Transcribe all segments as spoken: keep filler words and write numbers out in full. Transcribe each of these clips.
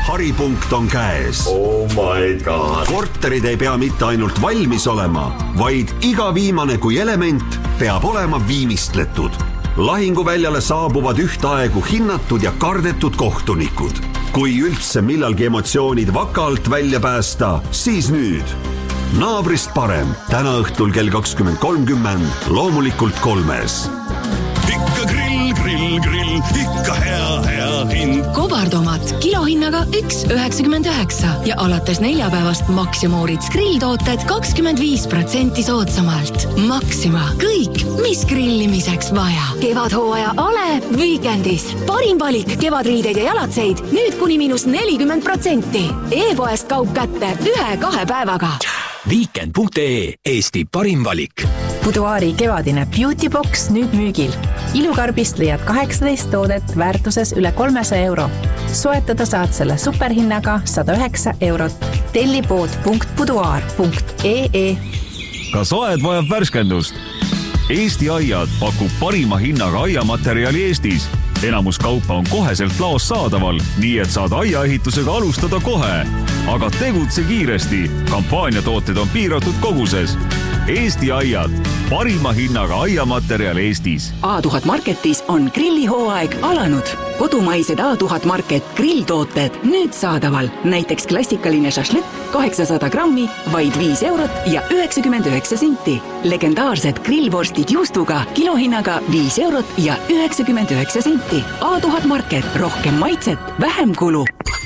haripunkt on käes. Oh my god. Korterid ei pea mitte ainult valmis olema, vaid iga viimane kui element peab olema viimistletud. Lahinguväljale saabuvad ühtaegu hinnatud ja kardetud kohtunikud. Kui üldse millalgi emotsioonid vakalt välja päästa, siis nüüd. Naabrist parem, täna õhtul kell kakskümmend kolmkümmend, loomulikult kolmes. Ikka grill, grill, grill, ikka hea, hea hind. Kobartomat kilohinnaga üks üheksakümmend üheksa ja alates neljapäevast Maxima Oorits grilltooted kakskümmend viis protsenti soodsamalt. Maxima, kõik, mis grillimiseks vaja. Kevadhooaja ale Weekendis. Parim valik kevadriideid ja jalatseid nüüd kuni miinus nelikümmend protsenti. E-poest kaup kätte ühe-kahe päevaga. Weekend punkt ee, Eesti parim valik. Boudoiri kevadine Beauty Box nüüd müügil. Ilukarbist leiad kaheksateist toodet väärtuses üle kolmesaja euro. Soetada saad selle superhinnaga sada üheksa eurot. Tellipood punkt boudoir punkt ee. Kas aed vajab värskendust? Eesti Aiad pakub parima hinnaga aiamaterjali Eestis. Enamus kaupa on koheselt laos saadaval, nii et saad aiaehitusega alustada kohe. Aga tegutse kiiresti. Kampaaniatooted on piiratud koguses. Eesti Aiad, parima hinnaga aiamaterjal Eestis. A tuhat Marketis on grillihooaeg alanud. Kodumaised A tuhat Market grilltooted nüüd saadaval. Näiteks klassikaline šašlõkk kaheksasada grammi, vaid viis eurot ja üheksakümmend üheksa senti. Legendaarsed grillvorstid juustuga kilohinnaga viis eurot ja üheksakümmend üheksa senti. A tuhat Market, rohkem maitset, vähem kulu.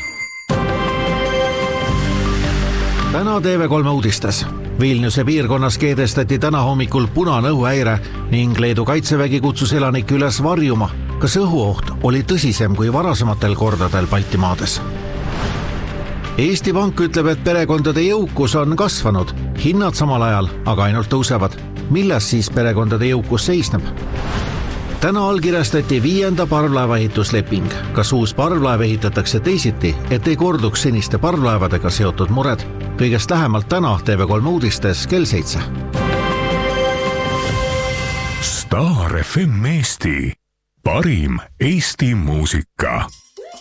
Täna T V kolme uudistes. Vilniuse piirkonnas keedestati täna hommikul punane õhuhäire ning Leedu kaitsevägi kutsus elanikke üles varjuma. Kas õhuoht oli tõsisem kui varasematel kordadel Baltimaades? Eesti Pank ütleb, et perekondade jõukus on kasvanud. Hinnad samal ajal, aga ainult tõusevad. Milles siis perekondade jõukus seisneb? Täna allkirjastati viienda parvlaevaehitusleping. Kas uus parvlaev ehitatakse teisiti, et ei korduks seniste parvlaevadega seotud mured? Kõigest lähemalt täna T V kolme uudistes kell seitse. Star F M Eesti. Parim Eesti muusika.